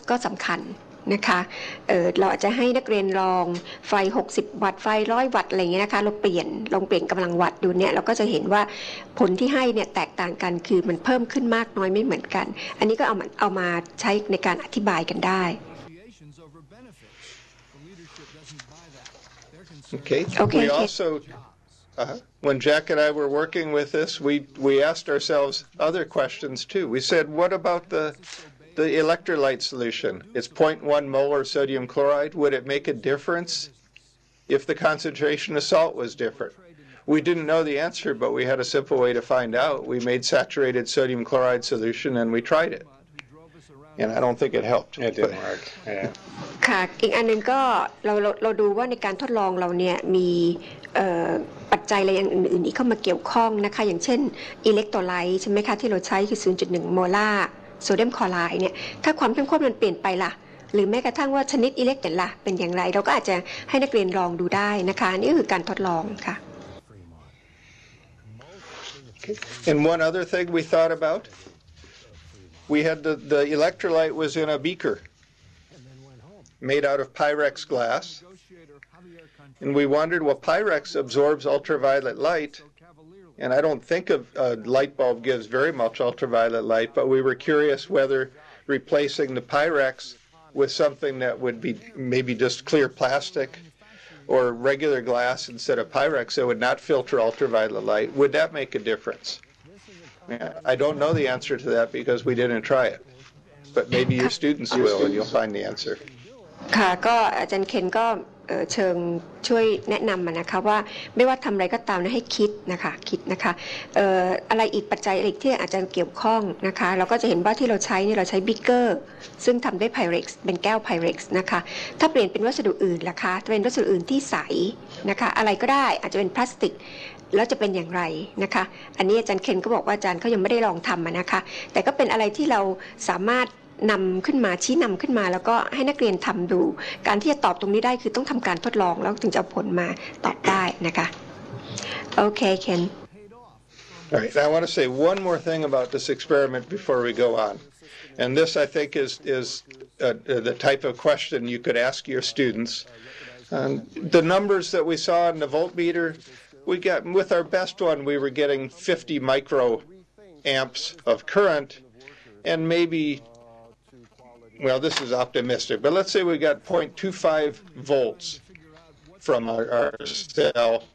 ก็สำคัญนะคะเราอาจจะให้นักเรียนลองไฟ60วัตต์ไฟ100วัตต์อะไรเงี้ยนะคะลองเปลี่ยนกำลังวัตต์ดูเนี่ยเราก็จะเห็นว่าผลที่ให้เนี่ยแตกต่างกันคือมันเพิ่มขึ้นมากน้อยไม่เหมือนกันอันนี้ก็เอามาใช้ในการอธิบายกันได้ Okay. We also, when Jack and I were working with this, we asked ourselves other questions too. We said, what about the electrolyte solution? It's 0.1 molar sodium chloride. Would it make a difference if the concentration of salt was different? We didn't know the answer, but we had a simple way to find out. We made saturated sodium chloride solution and we tried it. And I don't think it helped. It didn't work. Yeah. ค่ะอีกอันนึงก็เราดูว่าในการทดลองเราเนี่ยมีปัจจัยอะไรอย่างอื่นๆอีกเข้ามาเกี่ยวข้องนะคะอย่างเช่นอิเล็กโทรไลต์ใช่ไหมคะที่เราใช้คือ 0.1 โมลาร์โซเดียมคลอไรด์เนี่ยถ้าความเข้มข้นมันเปลี่ยนไปล่ะหรือแม้กระทั่งว่าชนิดอิเล็กโทรไลต์เป็นอย่างไรเราก็อาจจะให้นักเรียนลองดูได้นะคะนี่คือการทดลองค่ะ And one other thing we thought about, we had the electrolyte was in a beaker made out of Pyrex glass. And we wondered, well, Pyrex absorbs ultraviolet light, and I don't think a light bulb gives very much ultraviolet light, but we were curious whether replacing the Pyrex with something that would be maybe just clear plastic or regular glass instead of Pyrex that would not filter ultraviolet light, would that make a difference? I don't know the answer to that because we didn't try it, but maybe your students will and you'll find the answer. ค่ะก็อาจารย์เคนก็เชิงช่วยแนะนำมานะคะว่าไม่ว่าทำอะไรก็ตามนะให้คิดนะคะอะไรอีกปัจจัยอะไรที่อาจจะเกี่ยวข้องนะคะเราก็จะเห็นว่าที่เราใช้นี่เราใช้บิ๊กเกอร์ซึ่งทำด้วยไพเร็กซ์เป็นแก้วไพเร็กซ์นะคะถ้าเปลี่ยนเป็นวัสดุอื่นล่ะคะจะเป็นวัสดุอื่นที่ใสนะคะอะไรก็ได้อาจจะเป็นพลาสติกแล้วจะเป็นอย่างไรนะคะอันนี้อาจารย์เคนก็บอกว่าอาจารย์เขายังไม่ได้ลองทำนะคะแต่ก็เป็นอะไรที่เราสามารถนำขึ้นมาชี้นำขึ้นมาแล้วก็ให้นักเรียนทำดูการที่จะตอบตรงนี้ได้คือต้องทำการทดลองแล้วถึงจะเอาผลมาตอบได้นะคะโอเคเคน All right, I want to say one more thing about this experiment before we go on, and this I think is the type of question you could ask your students. The numbers that we saw in the voltmeter, we got with our best one we were getting 50 microamps of current, and maybe. Well, this is optimistic, but let's say we got 0.25 volts from our cell.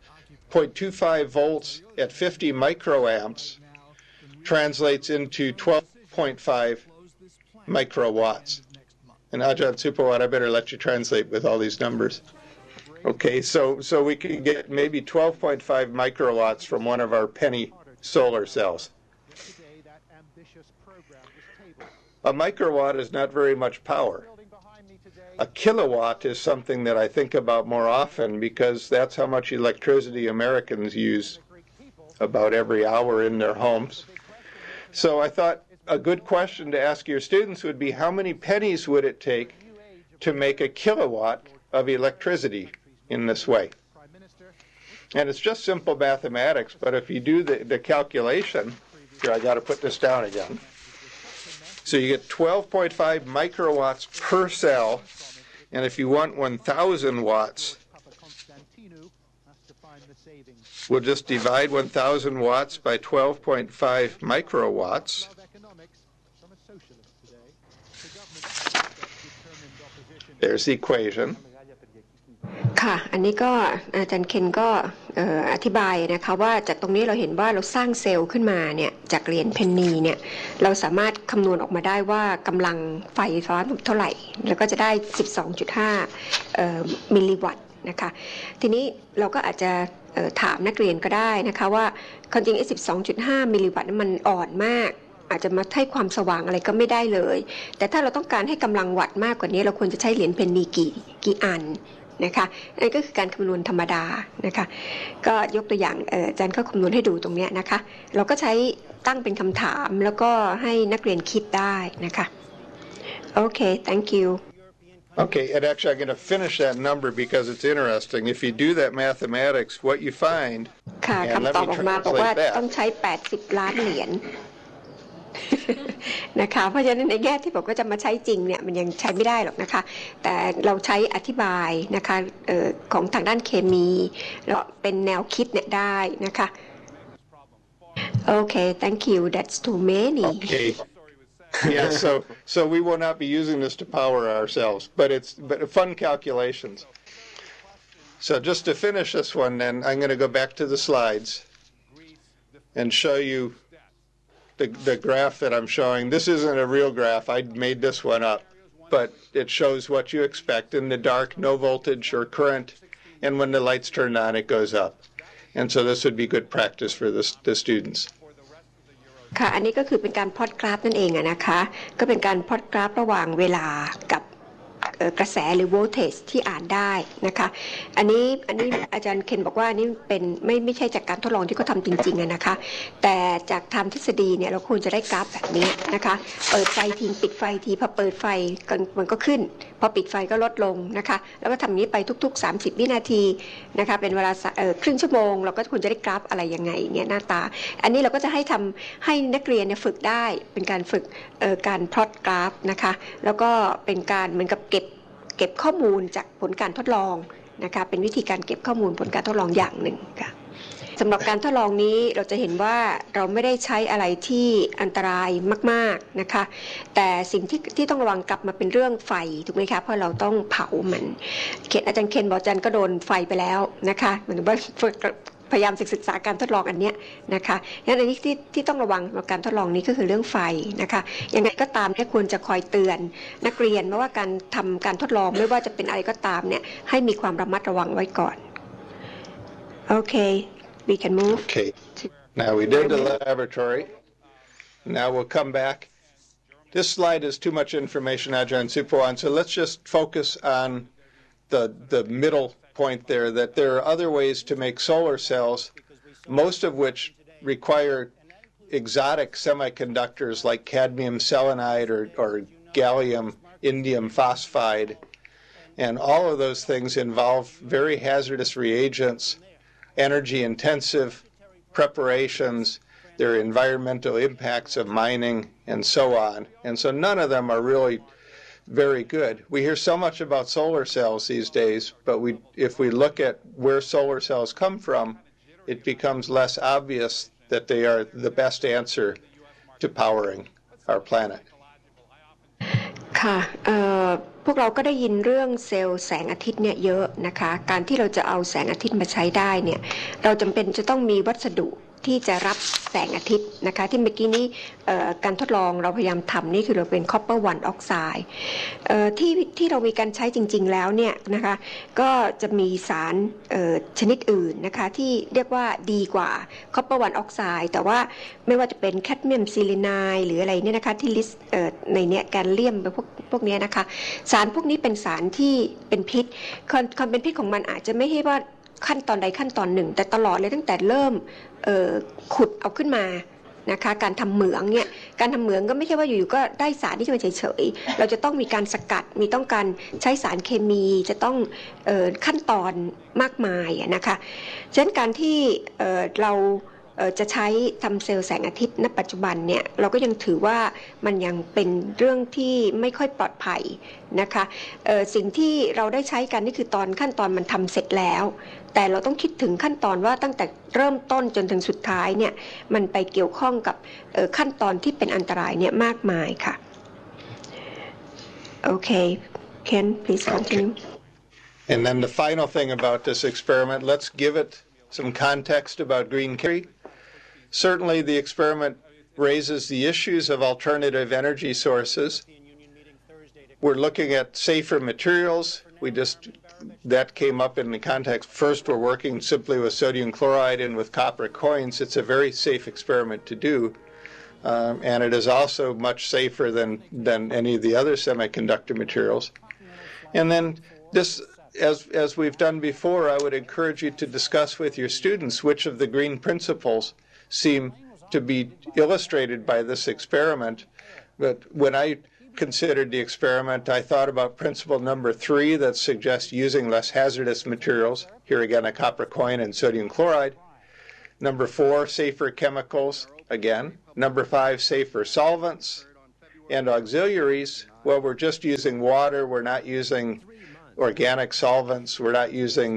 0.25 volts at 50 microamps translates into 12.5 microwatts. And Ajahn Supawat, I better let you translate with all these numbers. Okay, so we can get maybe 12.5 microwatts from one of our penny solar cells. A microwatt is not very much power. A kilowatt is something that I think about more often because that's how much electricity Americans use about every hour in their homes. So I thought a good question to ask your students would be how many pennies would it take to make a kilowatt of electricity in this way? And it's just simple mathematics, but if you do the calculation, here I got to put this down again. So you get 12.5 microwatts per cell, and if you want 1,000 watts, we'll just divide 1,000 watts by 12.5 microwatts. There's the equation. ค่ะอันนี้ก็อาจารย์เคนก็อธิบายนะคะว่าจากตรงนี้เราเห็นว่าเราสร้างเซลล์ขึ้นมาเนี่ยจากเหรียญเพนนีเนี่ยเราสามารถคำนวณออกมาได้ว่ากำลังไฟฟ้าเท่าไหร่แล้วก็จะได้ 12.5 มิลลิวัตต์นะคะทีนี้เราก็อาจจะถามนักเรียนก็ได้นะคะว่าความจริงไอ้ 12.5 มิลลิวัตต์นั้นมันอ่อนมากอาจจะมาให้ความสว่างอะไรก็ไม่ได้เลยแต่ถ้าเราต้องการให้กำลังวัตต์มากกว่านี้เราควรจะใช้เหรียญเพนนีกี่อันนะคะนั่นก็คือการคำนวณธรรมดานะคะก็ยกตัวอย่างอาจารย์ก็คำนวณให้ดูตรงนี้นะคะเราก็ใช้ตั้งเป็นคำถามแล้วก็ให้นักเรียนคิดได้นะคะโอเค thank you Okay, and actually I'm going to finish that number because it's interesting. If you do that mathematics, what you find, ค่ะคำตอบออกมาบอกว่าต้องใช้80 ล้านเหรียญนะคะเพราะฉะนั้นในแง่ที่บอกว่าจะมาใช้จริงเนี่ยมันยังใช้ไม่ได้หรอกนะคะแต่เราใช้อธิบายนะคะของทางด้านเคมีแล้วเป็นแนวคิดเนี่ยได้นะคะโอเค thank you that's too many Okay. Yeah, so we will not be using this to power ourselves, but fun calculations. So just to finish this one, then I'm going to go back to the slides and show you the graph that I'm showing. This isn't a real graph. I made this one up, but it shows what you expect. In the dark, no voltage or current, and when the lights turn on, it goes up. And so this would be good practice for the students. ค่ะอันนี้ก็คือเป็นการพล็อตกราฟนั่นเองนะคะก็เป็นการพล็อตกราฟระหว่างเวลากับกระแสหรือ voltage ที่อ่านได้นะคะอันนี้อาจารย์เคนบอกว่านี่เป็นไม่ใช่จากการทดลองที่เขาทำจริงๆนะคะแต่จากทำทฤษฎีเนี่ยเราควรจะได้กราฟแบบนี้นะคะเปิดไฟทีปิดไฟทีพอเปิดไฟมันก็ขึ้นพอปิดไฟก็ลดลงนะคะแล้วก็ทำนี้ไปทุกๆ30วินาทีนะคะเป็นเวลาครึ่งชั่วโมงเราก็ควรจะได้กราฟอะไรยังไงเนี่ยหน้าตาอันนี้เราก็จะให้นักเรียนเนี่ยฝึกได้เป็นการฝึกการพล็อตกราฟนะคะแล้วก็เป็นการเหมือนกับเก็บข้อมูลจากผลการทดลองนะคะเป็นวิธีการเก็บข้อมูลผลการทดลองอย่างหนึ่งค่ะสำหรับการทดลองนี้เราจะเห็นว่าเราไม่ได้ใช้อะไรที่อันตรายมากๆนะคะแต่สิ่งที่ต้องระวังกลับมาเป็นเรื่องไฟถูกไหมคะเพราะเราต้องเผามันอาจารย์เคนบอกอาจารย์ก็โดนไฟไปแล้วนะคะเหมือนว่าพยายามศึกษาการทดลองอันนี้นะคะงั้นอันนี้ที่ต้องระวังในการทดลองนี้ก็คือเรื่องไฟนะคะยังไงก็ตามเนี่ยควรจะคอยเตือนนักเรียนว่าการทำการทดลองไม่ว่าจะเป็นอะไรก็ตามเนี่ยให้มีความระมัดระวังไว้ก่อนโอเค we can move Okay. Now we did the laboratory. Now we'll come back. This slide is too much information, Ajahn Supawan, so let's just focus on the middle point there, that there are other ways to make solar cells, most of which require exotic semiconductors like cadmium selenide or gallium indium phosphide. And all of those things involve very hazardous reagents, energy intensive preparations, there are environmental impacts of mining, and so on. And so none of them are really very good. We hear so much about solar cells these days, but if we look at where solar cells come from, it becomes less obvious that they are the best answer to powering our planet. ค่ะพวกเราก็ได้ยินเรื่องเซลล์แสงอาทิตย์เนี่ยเยอะนะคะการที่เราจะเอาแสงอาทิตย์มาใช้ได้เนี่ยเราจำเป็นจะต้องมีวัสดุที่จะรับแสงอาทิตย์นะคะที่เมื่อกี้นี้การทดลองเราพยายามทำนี่คือเราเป็น copper 1 oxide ที่เรามีการใช้จริงๆแล้วเนี่ยนะคะก็จะมีสารชนิดอื่นนะคะที่เรียกว่าดีกว่า copper 1 oxide แต่ว่าไม่ว่าจะเป็นแคดเมียมซิลิไนด์หรืออะไรเนี่ยนะคะที่ลิสต์ในเนี้ยแกลเลียมพวกนี้นะคะสารพวกนี้เป็นสารที่เป็นพิษความเป็นพิษของมันอาจจะไม่ใช่ว่าขั้นตอนใดขั้นตอนหนึ่งแต่ตลอดเลยตั้งแต่เริ่มขุดเอาขึ้นมานะคะการทำเหมืองเนี่ยการทำเหมืองก็ไม่ใช่ว่าอยู่ๆก็ได้สารที่มันเฉยๆเราจะต้องมีการสกัดต้องการใช้สารเคมีจะต้องขั้นตอนมากมายนะคะฉะนั้นการที่เราจะใช้ทำเซลล์แสงอาทิตย์ณปัจจุบันเนี่ยเราก็ยังถือว่ามันยังเป็นเรื่องที่ไม่ค่อยปลอดภัยนะคะสิ่งที่เราได้ใช้กันนี่คือตอนขั้นตอนมันทำเสร็จแล้วแต่เราต้องคิดถึงขั้นตอนว่าตั้งแต่เริ่มต้นจนถึงสุดท้ายเนี่ยมันไปเกี่ยวข้องกับขั้นตอนที่เป็นอันตรายเนี่ยมากมายค่ะโอเค Ken please continue And then the final thing about this experiment, let's give it some context about green chemistry. Certainly the experiment raises the issues of alternative energy sources. We're looking at safer materials. That came up in the context. First, we're working simply with sodium chloride and with copper coins. It's a very safe experiment to do. And it is also much safer than any of the other semiconductor materials. And then this, as we've done before, I would encourage you to discuss with your students which of the green principles seem to be illustrated by this experiment. But when I considered the experiment, I thought about principle number 3 that suggests using less hazardous materials. Here again, a copper coin and sodium chloride. Number 4, safer chemicals, again. Number 5, safer solvents. and auxiliaries, well, we're just using water. We're not using organic solvents. We're not using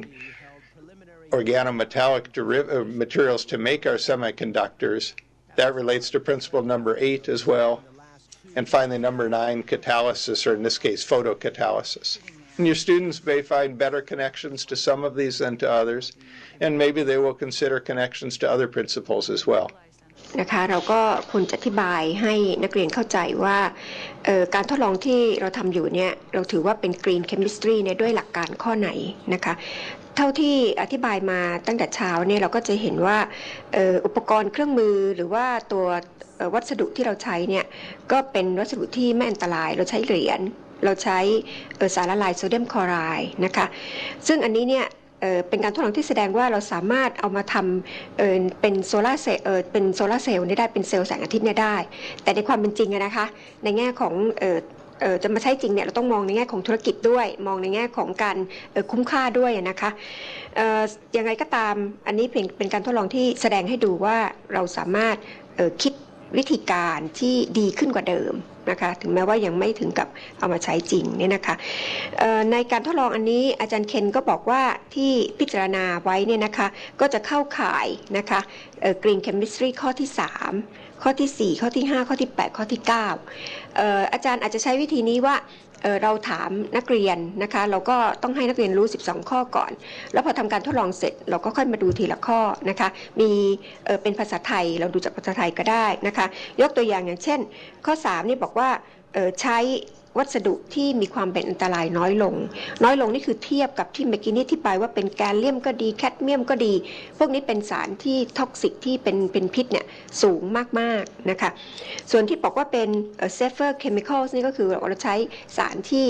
organometallic materials to make our semiconductors. That relates to principle number 8 as well. And finally, number 9, catalysis, or in this case, photocatalysis. And your students may find better connections to some of these than to others, and maybe they will consider connections to other principles as well. นะคะเราก็ควรจะอธิบายให้นักเรียนเข้าใจว่าการทดลองที่เราทำอยู่เนี่ยเราถือว่าเป็น Green Chemistry เนี่ยด้วยหลักการข้อไหนนะคะเท่าที่อธิบายมาตั้งแต่เช้าเนี่ยเราก็จะเห็นว่าอุปกรณ์เครื่องมือหรือว่าตัววัสดุที่เราใช้เนี่ยก็เป็นวัสดุที่ไม่อันตรายเราใช้เหรียญเราใช้สารละลายโซเดียมคลอไรด์นะคะซึ่งอันนี้เนี่ยเป็นการทดลองที่แสดงว่าเราสามารถเอามาทำเป็นโซลาร์เซลล์ได้เป็นเซลล์แสงอาทิตย์เนี่ยได้แต่ในความเป็นจริงนะคะในแง่ของจะมาใช้จริงเนี่ยเราต้องมองในแง่ของธุรกิจด้วยมองในแง่ของการคุ้มค่าด้วยนะคะยังไงก็ตามอันนี้เป็นการทดลองที่แสดงให้ดูว่าเราสามารถคิดวิธีการที่ดีขึ้นกว่าเดิมนะคะถึงแม้ว่ายังไม่ถึงกับเอามาใช้จริงเนี่ยนะคะในการทดลองอันนี้อาจารย์เคนก็บอกว่าที่พิจารณาไว้เนี่ยนะคะก็จะเข้าข่ายนะคะGreen Chemistry ข้อที่3ข้อที่4ข้อที่5ข้อที่8ข้อที่9อาจารย์อาจจะใช้วิธีนี้ว่าเราถามนักเรียนนะคะเราก็ต้องให้นักเรียนรู้12ข้อก่อนแล้วพอทำการทดลองเสร็จเราก็ค่อยมาดูทีละข้อนะคะมีเป็นภาษาไทยเราดูจากภาษาไทยก็ได้นะคะยกตัวอย่างเช่นข้อ3นี่บอกว่าใช้วัสดุที่มีความเป็นอันตรายน้อยลงนี่คือเทียบกับที่เมื่อกี้นี้ที่ไปว่าเป็นแกลเลียมก็ดีแคดเมียมก็ดีพวกนี้เป็นสารที่ท็อกซิกที่เป็นพิษเนี่ยสูงมากๆนะคะส่วนที่บอกว่าเป็นsafer chemicals นี่ก็คือเราใช้สารที่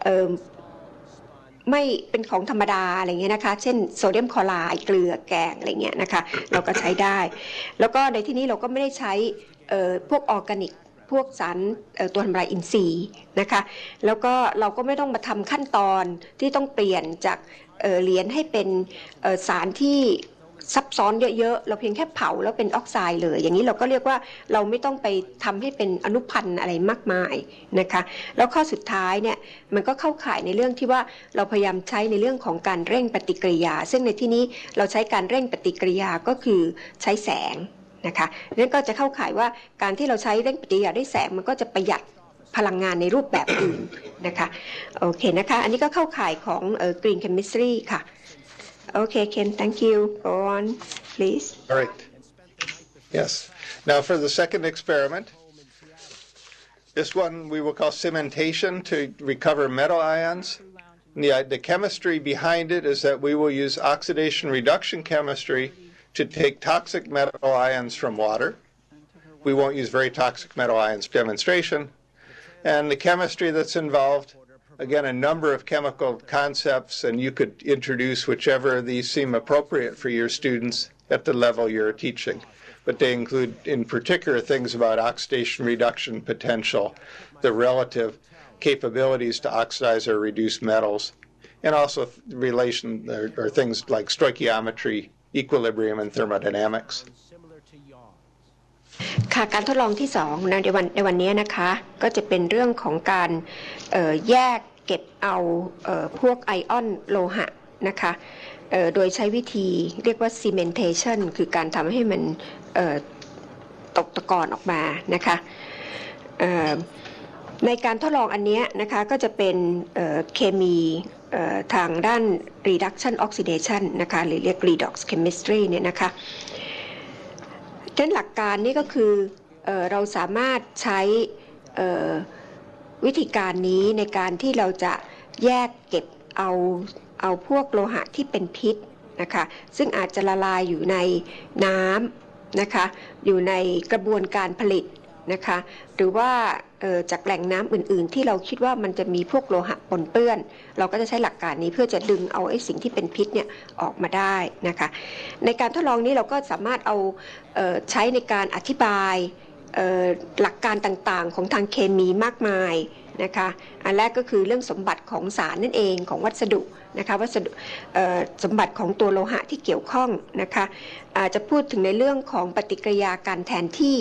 ไม่เป็นของธรรมดาอะไรเงี้ยนะคะเช่นโซเดียมคลอไรด์เกลือแกงอะไรเงี้ยนะคะเราก็ใช้ได้แล้วก็ในที่นี้เราก็ไม่ได้ใช้พวกออร์แกนิกพวกสารตัวทำลายอินทรีย์นะคะแล้วก็เราก็ไม่ต้องมาทำขั้นตอนที่ต้องเปลี่ยนจากเหรียญให้เป็นสารที่ซับซ้อนเยอะๆเราเพียงแค่เผาแล้วเป็นออกไซด์เลยอย่างนี้เราก็เรียกว่าเราไม่ต้องไปทำให้เป็นอนุพันธ์อะไรมากมายนะคะแล้วข้อสุดท้ายเนี่ยมันก็เข้าข่ายในเรื่องที่ว่าเราพยายามใช้ในเรื่องของการเร่งปฏิกิริยาซึ่งในที่นี้เราใช้การเร่งปฏิกิริยาก็คือใช้แสงนะคะนั่นก็จะเข้าข่ายว่าการที่เราใช้เร่งปฏิกิริยาด้วยแสงมันก็จะประหยัดพลังงานในรูปแบบอื่นนะคะโอเคนะคะอันนี้ก็เข้าข่ายของGreen Chemistry ค่ะOkay, Ken, thank you. Go on, please. All right. Yes. Now for the second experiment, this one we will call cementation to recover metal ions. The chemistry behind it is that we will use oxidation reduction chemistry to take toxic metal ions from water. We won't use very toxic metal ions demonstration. And the chemistry that's involved, again, a number of chemical concepts, and you could introduce whichever of these seem appropriate for your students at the level you're teaching. But they include, in particular, things about oxidation reduction potential, the relative capabilities to oxidize or reduce metals, and also relation or things like stoichiometry, equilibrium, and thermodynamics. ค่ะการทดลองที่2ในวันนี้นะคะก็จะเป็นเรื่องของการแยกเก็บเอาพวกไอออนโลหะนะคะโดยใช้วิธีเรียกว่า cementation คือการทำให้มันตกตะกอนออกมานะคะในการทดลองอันนี้นะคะก็จะเป็นเคมีทางด้าน reduction oxidation นะคะหรือเรียก redox chemistry เนี่ยนะคะเช่นหลักการนี้ก็คือเราสามารถใช้วิธีการนี้ในการที่เราจะแยกเก็บเอาพวกโลหะที่เป็นพิษนะคะซึ่งอาจจะละลายอยู่ในน้ำนะคะอยู่ในกระบวนการผลิตนะคะหรือว่าจากแหล่งน้ำอื่นๆที่เราคิดว่ามันจะมีพวกโลหะปนเปื้อนเราก็จะใช้หลักการนี้เพื่อจะดึงเอาไอ้สิ่งที่เป็นพิษเนี่ยออกมาได้นะคะในการทดลองนี้เราก็สามารถเอาใช้ในการอธิบายหลักการต่างๆของทางเคมีมากมายนะคะอันแรกก็คือเรื่องสมบัติของสารนั่นเองของวัสดุนะคะวัสดุสมบัติของตัวโลหะที่เกี่ยวข้องนะคะอาจจะพูดถึงในเรื่องของปฏิกิริยาการแทนที่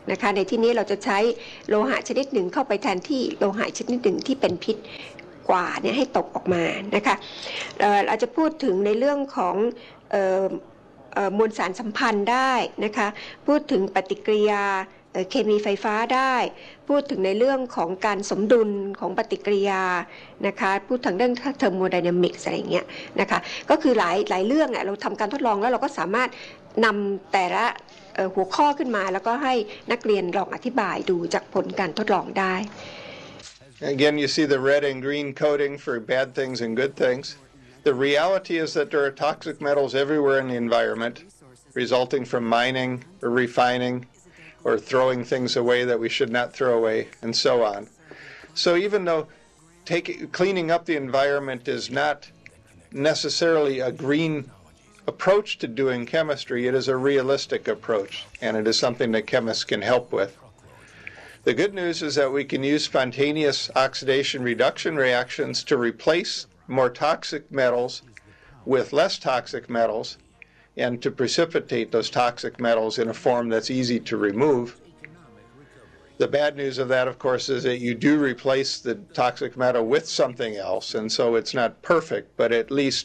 นะคะในที่นี้เราจะใช้โลหะชนิดหนึ่งเข้าไปแทนที่โลหะชนิดหนึ่งที่เป็นพิษกว่าเนี่ยให้ตกออกมานะคะเราจะพูดถึงในเรื่องของมวลสารสัมพันธ์ได้นะคะพูดถึงปฏิกิริยาเคมีไฟฟ้าได้พูดถึงในเรื่องของการสมดุลของปฏิกิริยานะคะพูดถึงเรื่องเทอร์โมไดนามิกส์อะไรอย่างเงี้ยนะคะก็คือหลายเรื่องเราทำการทดลองแล้วเราก็สามารถนำแต่ละหัวข้อขึ้นมาแล้วก็ให้นักเรียนลองอธิบายดูจากผลการทดลองได้ Again, you see the red and green coding for bad things and good things. The reality is that there are toxic metals everywhere in the environment, resulting from mining or refining or throwing things away that we should not throw away, and so on. So even though cleaning up the environment is not necessarily a green approach to doing chemistry, it is a realistic approach, and it is something that chemists can help with. The good news is that we can use spontaneous oxidation reduction reactions to replace more toxic metals with less toxic metals and to precipitate those toxic metals in a form that's easy to remove. The bad news of that, of course, is that you do replace the toxic metal with something else, and so it's not perfect, but at least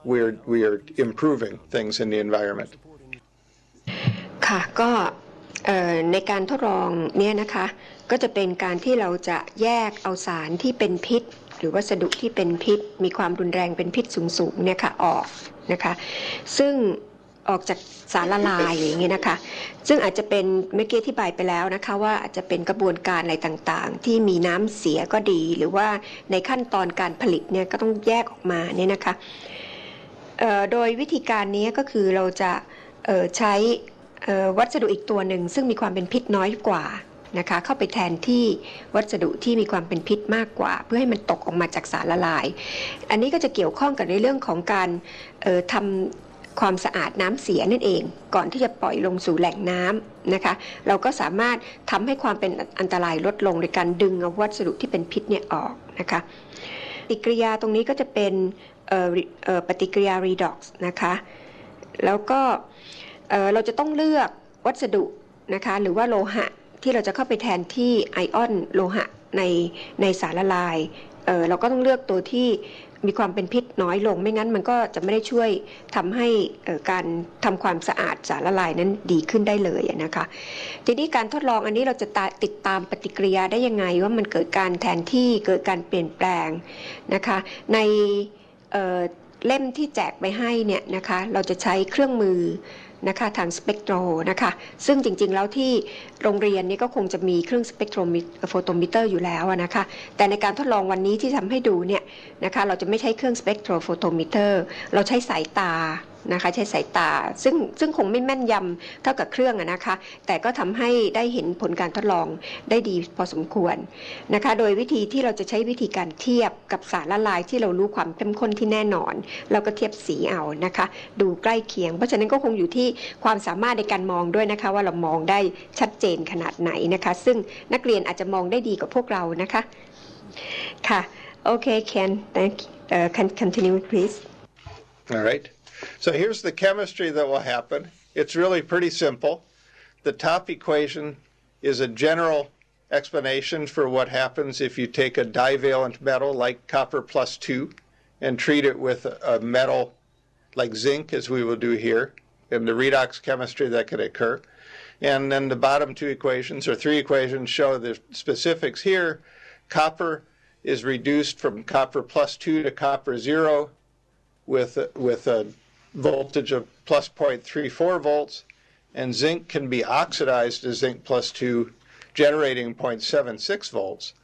we are improving things in the environment. ค่ะก็ในการทดลองเนี่ยนะคะก็จะเป็นการที่เราจะแยกเอาสารที่เป็นพิษหรือวัสดุที่เป็นพิษมีความรุนแรงเป็นพิษสูงๆเนี่ยค่ะออกนะคะซึ่งออกจากสารละลายอย่างเงี้ยนะคะซึ่งอาจจะเป็นเมื่อกี้อธิบายไปแล้วนะคะว่าอาจจะเป็นกระบวนการอะไรต่างๆที่มีน้ำเสียก็ดีหรือว่าในขั้นตอนการผลิตเนี่ยก็ต้องแยกออกมาเนี่ยนะคะโดยวิธีการนี้ก็คือเราจะใช้วัสดุอีกตัวหนึ่งซึ่งมีความเป็นพิษน้อยกว่านะคะเข้าไปแทนที่วัสดุที่มีความเป็นพิษมากกว่าเพื่อให้มันตกออกมาจากสารละลายอันนี้ก็จะเกี่ยวข้องกับในเรื่องของการทำความสะอาดน้ำเสียนั่นเองก่อนที่จะปล่อยลงสู่แหล่งน้ำนะคะเราก็สามารถทำให้ความเป็นอันตรายลดลงโดยการดึงเอาวัสดุที่เป็นพิษเนี่ยออกนะคะปฏิกิริยาตรงนี้ก็จะเป็นปฏิกิริยา redox นะคะแล้วก็เราจะต้องเลือกวัสดุนะคะหรือว่าโลหะที่เราจะเข้าไปแทนที่ไอออนโลหะในสารละลายเราก็ต้องเลือกตัวที่มีความเป็นพิษน้อยลงไม่งั้นมันก็จะไม่ได้ช่วยทำให้การทำความสะอาดสารละลายนั้นดีขึ้นได้เลยนะคะทีนี้การทดลองอันนี้เราจะติดตามปฏิกิริยาได้ยังไงว่ามันเกิดการแทนที่เกิดการเปลี่ยนแปลงนะคะในเล่มที่แจกไปให้เนี่ยนะคะเราจะใช้เครื่องมือนะคะทางสเปกโทรนะคะซึ่งจริงๆแล้วที่โรงเรียนนี้ก็คงจะมีเครื่องสเปกโทรโฟโตมิเตอร์อยู่แล้วนะคะแต่ในการทดลองวันนี้ที่ทำให้ดูเนี่ยนะคะเราจะไม่ใช้เครื่องสเปกโทรโฟโตมิเตอร์เราใช้สายตานะคะใช้สายตาซึ่งคงไม่แม่นยำเท่ากับเครื่องนะคะแต่ก็ทำให้ได้เห็นผลการทดลองได้ดีพอสมควรนะคะโดยวิธีที่เราจะใช้วิธีการเทียบกับสารละลายที่เรารู้ความเข้มข้นที่แน่นอนเราก็เทียบสีเอานะคะดูใกล้เคียงเพราะฉะนั้นก็คงอยู่ที่ความสามารถในการมองด้วยนะคะว่าเรามองได้ชัดเจนขนาดไหนนะคะซึ่งนักเรียนอาจจะมองได้ดีกว่าพวกเรานะคะค่ะโอเค Ken thank can continue please All right. So here's the chemistry that will happen. It's really pretty simple. The top equation is a general explanation for what happens if you take a divalent metal like copper plus 2 and treat it with a metal like zinc, as we will do here, and the redox chemistry that could occur. And then the bottom two equations, or three equations, show the specifics here. Copper is reduced from copper plus 2 to copper 0 with a voltage of plus 0.34 volts, and zinc can be oxidized to zinc plus 2, generating 0.76 volts.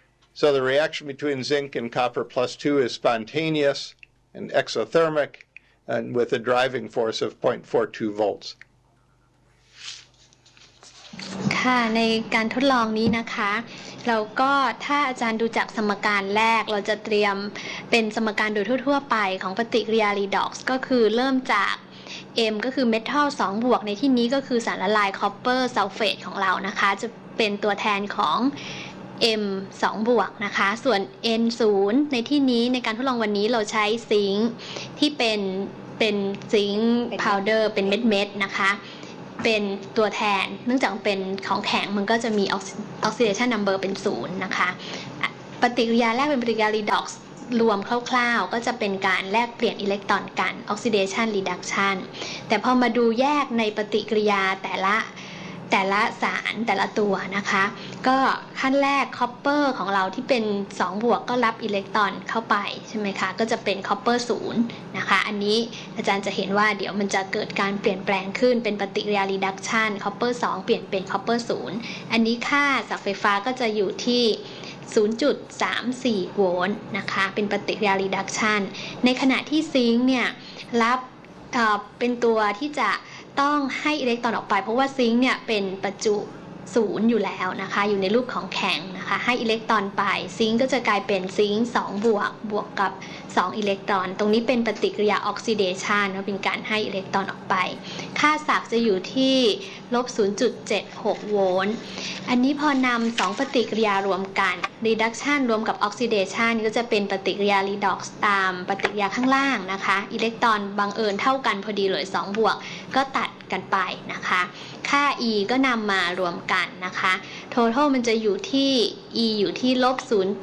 So the reaction between zinc and copper plus 2 is spontaneous and exothermic, and with a driving force of 0.42 volts. ค่ะในการทดลองนี้นะคะเราก็ถ้าอาจารย์ดูจากสมการแรกเราจะเตรียมเป็นสมการโดยทั่วๆไปของปฏิกิริยา redox ก็คือเริ่มจาก M ก็คือเมทัล2บวกในที่นี้ก็คือสารละลายคอปเปอร์ซัลเฟตของเรานะคะจะเป็นตัวแทนของ M 2บวกนะคะส่วน N 0ในที่นี้ในการทดลองวันนี้เราใช้ซิงค์ที่เป็นซิงค์พาวเดอร์เป็นเม็ดๆนะคะเป็นตัวแทนเนื่องจากเป็นของแข็งมันก็จะมี oxidation number เป็น0นะคะปฏิกิริยาแรกเป็นปฏิกิริยา redox รวมคร่าวๆก็จะเป็นการแลกเปลี่ยนอิเล็กตรอนกัน oxidation reduction แต่พอมาดูแยกในปฏิกิริยาแต่ละสารแต่ละตัวนะคะก็ขั้นแรกคอปเปอร์ของเราที่เป็น2บวกก็รับอิเล็กตรอนเข้าไปใช่ไหมคะก็จะเป็นคอปเปอร์0นะคะอันนี้อาจารย์จะเห็นว่าเดี๋ยวมันจะเกิดการเปลี่ยนแปลงขึ้นเป็นปฏิกิริยา reduction คอปเปอร์2เปลี่ยนเป็นคอปเปอร์0อันนี้ค่าจากไฟฟ้าก็จะอยู่ที่ 0.34 โวลต์นะคะเป็นปฏิกิริยา reduction ในขณะที่ซิงค์เนี่ยรับเป็นตัวที่จะต้องให้อิเล็กตรอนออกไปเพราะว่าซิงค์เนี่ยเป็นประจุ0อยู่แล้วนะคะอยู่ในรูปของแข็งนะคะให้อิเล็กตรอนไปซิงค์ก็จะกลายเป็นซิงค์2บวกกับ2อิเล็กตรอนตรงนี้เป็นปฏิกิริยาออกซิเดชันเป็นการให้อิเล็กตรอนออกไปค่าศักจะอยู่ที่ลบ 0.76 โวลต์อันนี้พอนำ2ปฏิกิริยารวมกัน reduction รวมกับ oxidation ก็จะเป็นปฏิกิริยา redox ตามปฏิกิริยาข้างล่างนะคะอิเล็กตรอนบังเอิญเท่ากันพอดีเลย2บวกก็ตัดกันไปนะคะค่า E ก็นำมารวมกันนะคะ total มันจะอยู่ที่ E อยู่ที่ลบ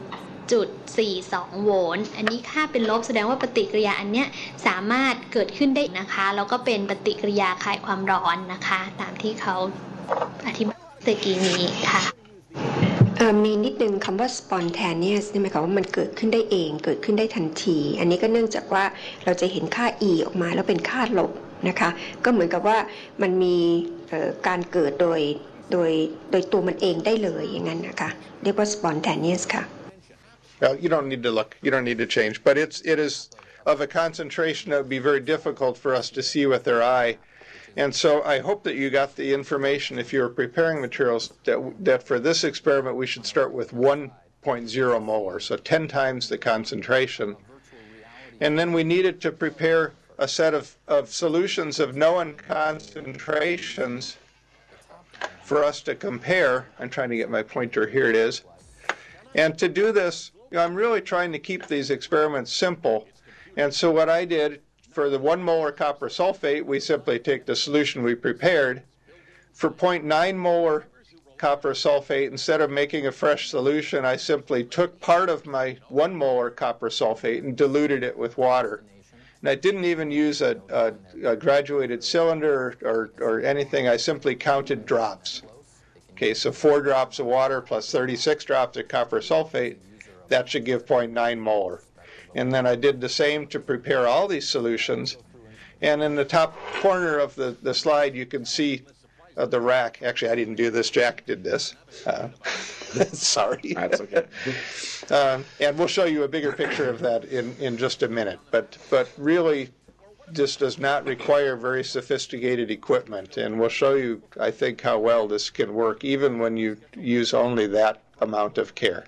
0.42 โวลต์อันนี้ค่าเป็นลบแสดงว่าปฏิกิริยาอันเนี้ยสามารถเกิดขึ้นได้นะคะแล้วก็เป็นปฏิกิริยาคลายความร้อนนะคะตามที่เขาอธิบายเมื่อกี้นี้ค่ะมีนิดนึงคำว่า spontaneous ใช่ไหมคะว่ามันเกิดขึ้นได้เองเกิดขึ้นได้ทันทีอันนี้ก็เนื่องจากว่าเราจะเห็นค่า E ออกมาแล้วเป็นค่าลบนะคะก็เหมือนกับว่ามันมีการเกิดโดยตัวมันเองได้เลยอย่างนั้นนะคะเรียกว่า spontaneous ค่ะ Well, you don't need to look. You don't need to change. But it is of a concentration that would be very difficult for us to see with our eye. And so I hope that you got the information if you're preparing materials that for this experiment we should start with 1.0 molar, so 10 times the concentration. And then we needed to prepare a set of solutions of known concentrations for us to compare. I'm trying to get my pointer. Here it is. And to do this, I'm really trying to keep these experiments simple. And so what I did, for the 1 molar copper sulfate, we simply take the solution we prepared. For 0.9 molar copper sulfate, instead of making a fresh solution, I simply took part of my 1 molar copper sulfate and diluted it with water. And I didn't even use a graduated cylinder or anything. I simply counted drops. Okay, so 4 drops of water plus 36 drops of copper sulfate, that should give 0.9 molar. And then I did the same to prepare all these solutions. And in the top corner of the slide, you can see the rack. Actually, I didn't do this. Jack did this. Sorry. That's okay. And we'll show you a bigger picture of that in just a minute. But really, this does not require very sophisticated equipment. And we'll show you, I think, how well this can work, even when you use only that amount of care.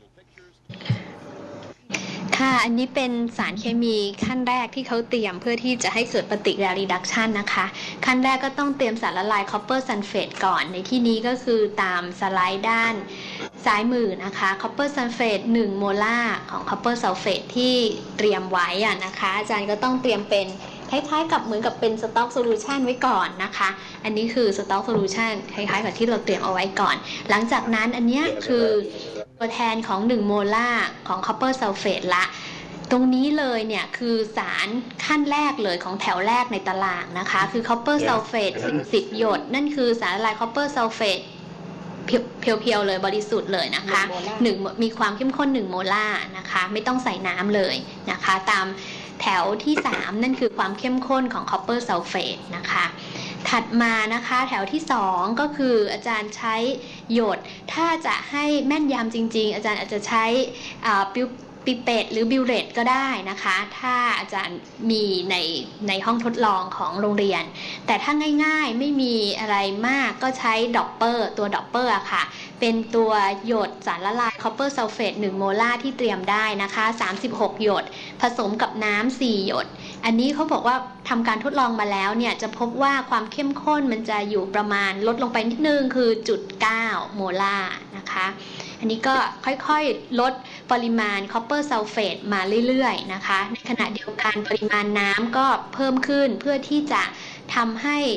ค่ะอันนี้เป็นสารเคมีขั้นแรกที่เขาเตรียมเพื่อที่จะให้เกิดปฏิกิริยา reduction นะคะขั้นแรกก็ต้องเตรียมสารละลาย copper sulfate ก่อนในที่นี้ก็คือตามสไลด์ด้านซ้ายมือนะคะ copper sulfate 1 โมลาร์ของ copper sulfate ที่เตรียมไว้นะคะอาจารย์ก็ต้องเตรียมเป็นคล้ายๆกับเหมือนกับเป็น stock solution ไว้ก่อนนะคะอันนี้คือ stock solution คล้ายๆกับที่เราเตรียมเอาไว้ก่อนหลังจากนั้นอันนี้คือตัวแทนของ1โมลาร์ของ copper sulfate ละตรงนี้เลยเนี่ยคือสารขั้นแรกเลยของแถวแรกในตารางนะคะคือ copper sulfate 10 หยดนั่นคือสารละลาย copper sulfate เพียวๆเลยบริสุทธิ์เลยนะคะ1มีความเข้มข้น1โมลาร์นะคะไม่ต้องใส่น้ำเลยนะคะตามแถวที่3นั่นคือความเข้มข้นของ copper sulfate นะคะถัดมานะคะแถวที่2ก็คืออาจารย์ใช้หยดถ้าจะให้แม่นยำจริงๆอาจารย์อาจจะใช้ปิเปตหรือบิวเรตก็ได้นะคะถ้าอาจารย์มีในห้องทดลองของโรงเรียนแต่ถ้าง่ายๆไม่มีอะไรมากก็ใช้ดอปเปอร์ตัวดอปเปอร์ค่ะเป็นตัวหยดสารละลาย copper sulfate 1 โมลาร์ที่เตรียมได้นะคะ36 หยดผสมกับน้ำ4 หยดอันนี้เขาบอกว่าทำการทดลองมาแล้วเนี่ยจะพบว่าความเข้มข้นมันจะอยู่ประมาณลดลงไปนิดนึงคือ 0.9 โมลาร์นะคะอันนี้ก็ค่อยๆลดปริมาณ copper sulfate มาเรื่อยๆนะคะในขณะเดียวกันปริมาณน้ำก็เพิ่มขึ้นเพื่อที่จะทำให้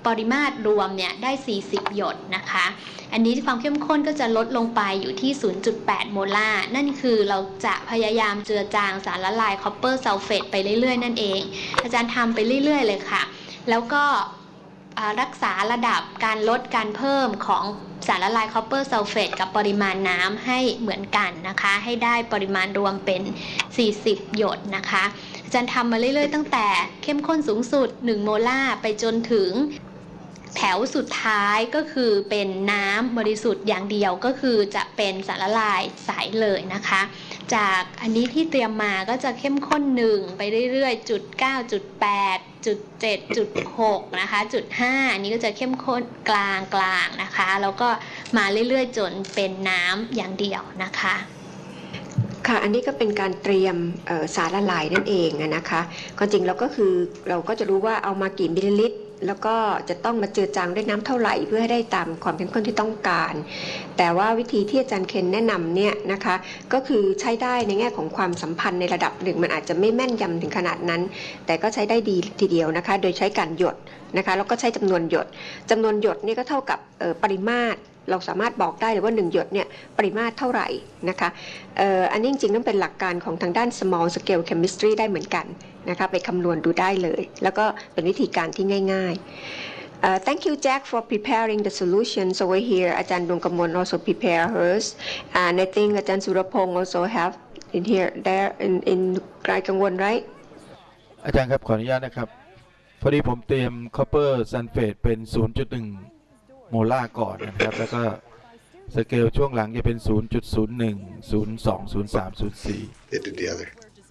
ปริมาตรรวมเนี่ยได้40หยดนะคะอันนี้ความเข้มข้นก็จะลดลงไปอยู่ที่ 0.8 โมลาร์นั่นคือเราจะพยายามเจือจางสารละลายคอปเปอร์ซัลเฟตไปเรื่อยๆนั่นเองอาจารย์ทำไปเรื่อยๆเลยค่ะแล้วก็รักษาระดับการลดการเพิ่มของสารละลายคอปเปอร์ซัลเฟตกับปริมาณน้ำให้เหมือนกันนะคะให้ได้ปริมาณรวมเป็น40หยดนะคะอาจารย์ทำมาเรื่อยๆตั้งแต่เข้มข้นสูงสุด1โมลาร์ไปจนถึงแถวสุดท้ายก็คือเป็นน้ำบริสุทธิ์อย่างเดียวก็คือจะเป็นสารละลายใสเลยนะคะจากอันนี้ที่เตรียมมาก็จะเข้มข้น1ไปเรื่อยๆจุด9จุด8จุด7จุด6นะคะจุด5อันนี้ก็จะเข้มข้นกลางๆนะคะแล้วก็มาเรื่อยๆจนเป็นน้ำอย่างเดียวนะคะค่ะอันนี้ก็เป็นการเตรียมสารละลายนั่นเองนะคะความจริงเราก็คือเราก็จะรู้ว่าเอามากี่มิลลิลิตรแล้วก็จะต้องมาเจือจางด้วยน้ำเท่าไหร่เพื่อให้ได้ตามความเข้มข้นที่ต้องการแต่ว่าวิธีที่อาจารย์เคนแนะนำเนี่ยนะคะก็คือใช้ได้ในแง่ของความสัมพันธ์ในระดับหนึ่งมันอาจจะไม่แม่นยำถึงขนาดนั้นแต่ก็ใช้ได้ดีทีเดียวนะคะโดยใช้การหยดนะคะแล้วก็ใช้จำนวนหยดนี่ก็เท่ากับปริมาตรเราสามารถบอกได้เลยว่า1หยดเนี่ยปริมาตรเท่าไหร่นะคะอันนี้จริงๆนั่นเป็นหลักการของทางด้าน small scale chemistry ได้เหมือนกันนะคะไปคำนวณดูได้เลยแล้วก็เป็นวิธีการที่ง่ายๆThank you Jack for preparing the solutions over here อาจารย์ดวงกมล also prepare hers and I think อาจารย์สุรพงศ์ also have in here there in ไกลกังวล right อาจารย์ครับขออนุญาตนะครับพอดีผมเตรียม copper sulfate เป็น 0.1 โมลาร์ก่อนนะครับแล้วก็สเกลช่วงหลังจะเป็น 0.01 02 03 04 It did the other.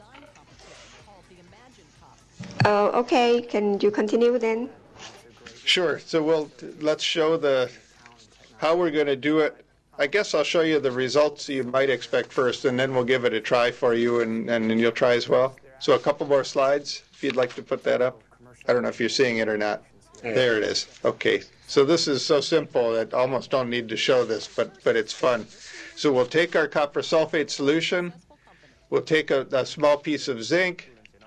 Okay can you continue then Sure. So let's show how we're going to do it. I guess I'll show you the results you might expect first, and then we'll give it a try for you, and you'll try as well. So a couple more slides, if you'd like to put that up. I don't know if you're seeing it or not. There it is. Okay. So this is so simple that I almost don't need to show this, but it's fun. So we'll take our copper sulfate solution. We'll take a small piece of zinc.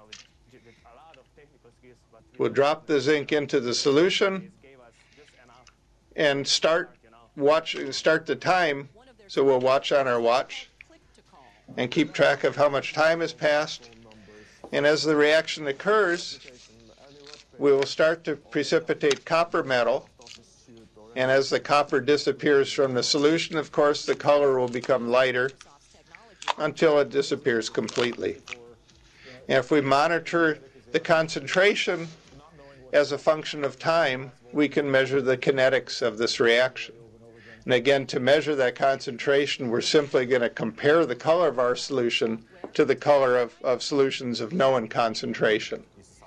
We'll drop the zinc into the solution and start the time. So we'll watch on our watch and keep track of how much time has passed. And as the reaction occurs, we will start to precipitate copper metal. And as the copper disappears from the solution, of course, the color will become lighter until it disappears completely. And if we monitor the concentration as a function of time, we can measure the kinetics of this reaction. And again, to measure that concentration, we're simply going to compare the color of our solution to the color of solutions of known concentration.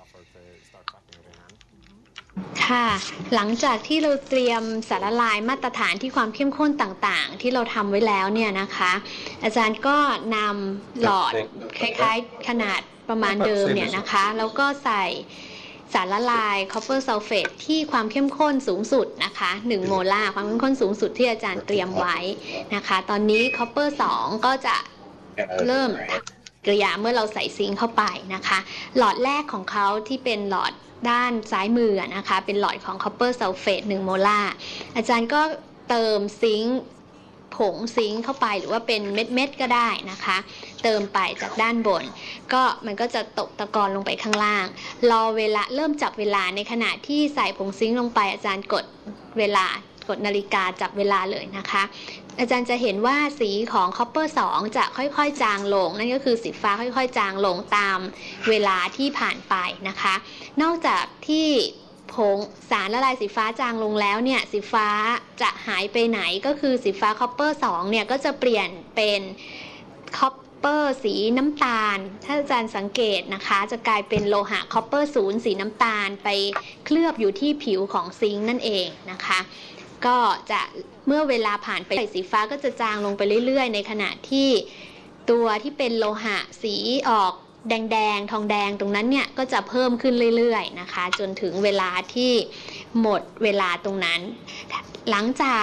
ค่ะหลังจากที่เราเตรียมสารละลายมาตรฐานที่ความเข้มข้นต่างๆที่เราทำไว้แล้วเนี่ยนะคะอาจารย์ก็นำหลอดคล้ายๆขนาดประมาณเดิมเนี่ยนะคะแล้วก็ใส่สารละลายคอปเปอร์ซัลเฟตที่ความเข้มข้นสูงสุดนะคะ1โมลาร์ความเข้มข้นสูงสุดที่อาจารย์เตรียมไว้นะคะตอนนี้คอปเปอร์2ก็จะเริ่มกริยาเมื่อเราใส่ซิงค์เข้าไปนะคะหลอดแรกของเขาที่เป็นหลอดด้านซ้ายมือนะคะเป็นหลอดของคอปเปอร์ซัลเฟต1โมลาร์อาจารย์ก็เติมซิงค์ผงซิงค์เข้าไปหรือว่าเป็นเม็ดๆก็ได้นะคะเติมไปจากด้านบนก็มันก็จะตกตะกอนลงไปข้างล่างรอเวลาเริ่มจับเวลาในขณะที่ใส่ผงซิงค์ลงไปอาจารย์กดเวลากดนาฬิกาจับเวลาเลยนะคะอาจารย์จะเห็นว่าสีของคอปเปอร์2จะค่อยๆจางลงนั่นก็คือสีฟ้าค่อยๆจางลงตามเวลาที่ผ่านไปนะคะนอกจากที่ผงสารละลายสีฟ้าจางลงแล้วเนี่ยสีฟ้าจะหายไปไหนก็คือสีฟ้าคอปเปอร์2เนี่ยก็จะเปลี่ยนเป็นคอปเปอร์สีน้ำตาลถ้าอาจารย์สังเกตนะคะจะกลายเป็นโลหะคอปเปอร์0สีน้ำตาลไปเคลือบอยู่ที่ผิวของซิงค์นั่นเองนะคะก็จะเมื่อเวลาผ่านไปสีฟ้าก็จะจางลงไปเรื่อยๆในขณะที่ตัวที่เป็นโลหะสีออกแดงๆทองแดงตรงนั้นเนี่ยก็จะเพิ่มขึ้นเรื่อยๆนะคะจนถึงเวลาที่หมดเวลาตรงนั้นหลังจาก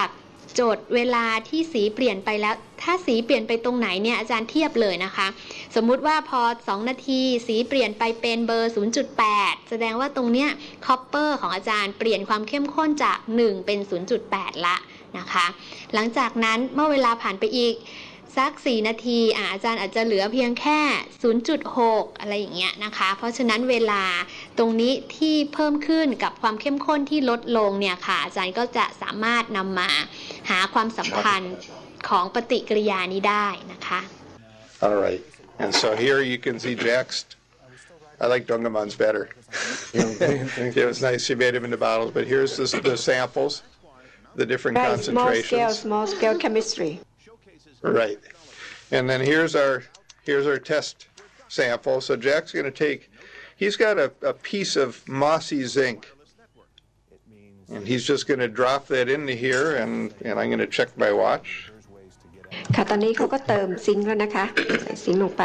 จดเวลาที่สีเปลี่ยนไปแล้วถ้าสีเปลี่ยนไปตรงไหนเนี่ยอาจารย์เทียบเลยนะคะสมมุติว่าพอ2นาทีสีเปลี่ยนไปเป็นเบอร์ 0.8 แสดงว่าตรงเนี้ยคอปเปอร์ของอาจารย์เปลี่ยนความเข้มข้นจาก1เป็น 0.8 ละนะคะหลังจากนั้นเมื่อเวลาผ่านไปอีกสัก4นาทีอาจารย์อาจจะเหลือเพียงแค่ 0.6 อะไรอย่างเงี้ยนะคะเพราะฉะนั้นเวลาตรงนี้ที่เพิ่มขึ้นกับความเข้มข้นที่ลดลงเนี่ยค่ะอาจารย์ก็จะสามารถนำมาหาความสัมพันธ์ของปฏิกิริยานี้ได้นะคะ All right. And so here you can see Jack's. I like Dungamon's better. It was nice she made him into bottles, but here's the samples, the different Right, concentrations. small scale chemistry. Right. And then here's our test sample. So Jack's going to he's got a piece of mossy zinc. And he's just going to drop that into here, and I'm going to check my watch. ค่ะตอนนี้เขาก็เติมซิงค์แล้วนะคะใส่ซิงค์ลงไป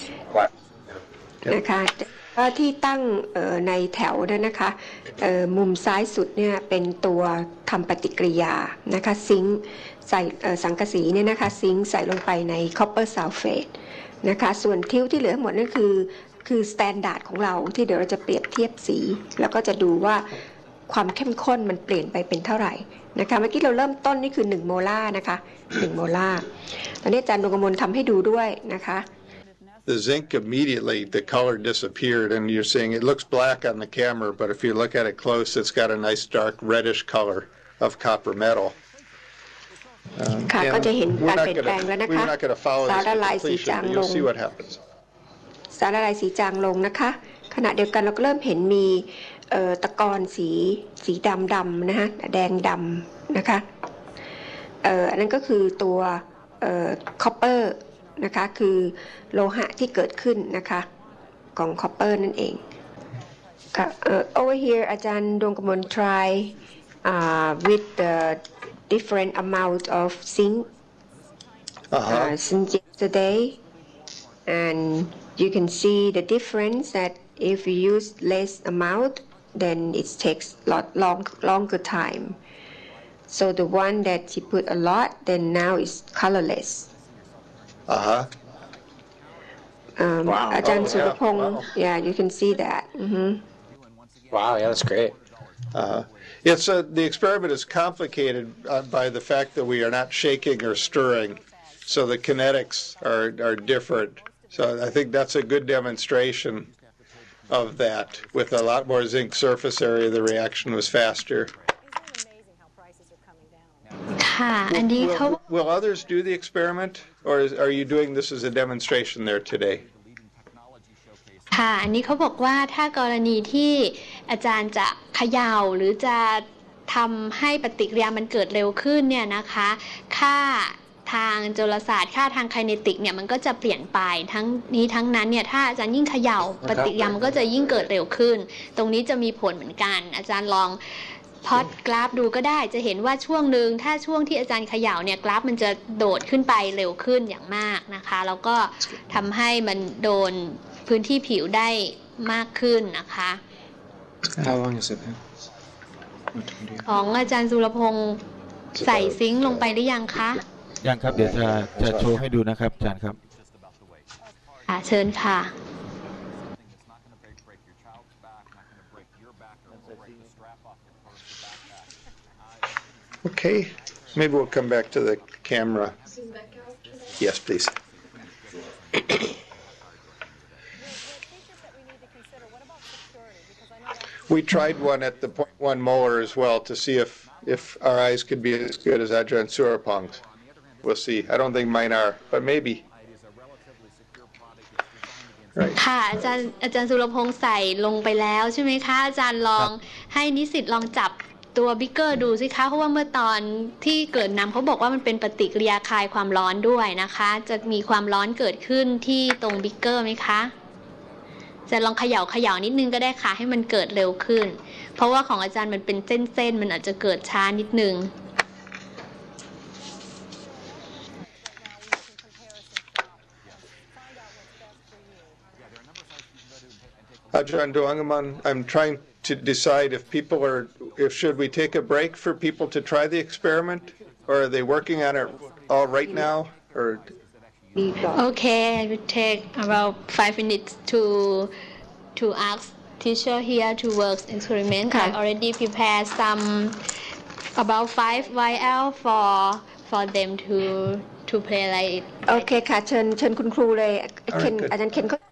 นะคะว่าที่ตั้งในแถวนั้นนะคะมุมซ้ายสุดเนี่ยเป็นตัวทำปฏิกิริยานะคะซิงค์ใส่สังกะสีเนี่ยนะคะซิงค์ใส่ลงไปในคอปเปอร์ซัลเฟตนะคะส่วนทิวที่เหลือหมดนั่นคือสแตนดาร์ดของเราที่เดี๋ยวเราจะเปรียบเทียบสีแล้วก็จะดูว่าความเข้มข้นมันเปลี่ยนไปเป็นเท่าไหร่นะคะเมื่อกี้เราเริ่มต้นนี่คือ1โมลาร์นะคะ1โมลาร์ตอนนี้อาจารย์ดวงกมลทำให้ดูด้วยนะคะ The zinc immediately, the color disappeared, and you're seeing it looks black on the camera, but if you look at it close, it's got a nice dark reddish color of copper metal. ค่ะก็จะเห็นการเปลี่ยนแปลงแล้วนะคะ We're not going to follow this to completion, but you'll see what happens. สารละลายสีจางลงนะคะขณะเดียวกันเราก็เริ่มเห็นมีตะกอนสีดำนะคะแดงดำนะคะอันนั้นก็คือตัวคอปเปอร์นะคะคือโลหะที่เกิดขึ้นนะคะของคอปเปอร์นั่นเองค่ะover here อาจารย์ดวงกมล try with the different amount of zinc since yesterday and you can see the difference that if you use less amount then it takes longer time so the one that he put a lot then now is colorless Wow. อาจารย์สุรพงษ์ yeah you can see that Wow, yeah, that's great. It's the experiment is complicated by the fact that we are not shaking or stirring, so the kinetics are different. So I think that's a good demonstration of that. With a lot more zinc surface area, the reaction was faster. ค่ะอันนี้เขา Will others do the experiment, or are you doing this as a demonstration there today? ค่ะอันนี้เขาบอกว่าถ้ากรณีที่อาจารย์จะเขย่าหรือจะทำให้ปฏิกิริยามันเกิดเร็วขึ้นเนี่ยนะคะค่าทางจุลศาสตร์ค่าทางไคเนติกเนี่ยมันก็จะเปลี่ยนไปทั้งนี้ทั้งนั้นเนี่ยถ้าอาจารย์ยิ่งเขย่าปฏิกิริยามันก็จะยิ่งเกิดเร็วขึ้นตรงนี้จะมีผลเหมือนกันอาจารย์ลองพล็อตกราฟดูก็ได้จะเห็นว่าช่วงหนึ่งถ้าช่วงที่อาจารย์เขย่าเนี่ยกราฟมันจะโดดขึ้นไปเร็วขึ้นอย่างมากนะคะแล้วก็ทำให้มันโดนพื้นที่ผิวได้มากขึ้นนะคะ How long has it been? ของอาจารย์สุรพงษ์ใส่ซิงค์ลงไปหรือยังคะยังครับเดี๋ยวจะโชว์ให้ดูนะครับอาจารย์ครับเชิญค่ะ Okay, maybe we'll come back to the camera. Yes, please. We tried one at the 0.1 molar as well to see if our eyes could be as good as Ajahn Surapong's. We'll see. I don't think mine are, but maybe. Right. ค่ะอาจารย์สุรพงษ์ใส่ลงไปแล้วใช่ไหมคะอาจารย์ลองให้นิสิตลองจับตัวบิ๊กเกอร์ดูสิคะเพราะว่าเมื่อตอนที่เกิดนำเขาบอกว่ามันเป็นปฏิกิริยาคายความร้อนด้วยนะคะจะมีความร้อนเกิดขึ้นที่ตรงบิ๊กเกอร์ไหมคะจะลองเขย่านิดนึงก็ได้ค่ะให้มันเกิดเร็วขึ้นเพราะว่าของอาจารย์มันเป็นเส้นมันอาจจะเกิดช้านิดนึง Ajahn Duangaman, I'm trying to decide if should we take a break for people to try the experiment or are they working on it all right now? Or Okay, I will take about 5 minutes to ask teacher here to work experiment. I already prepared some about 5 YL for them to play like it. โอเคค่ะเชิญคุณครูเลย All right, good. อาจารย์เคนก็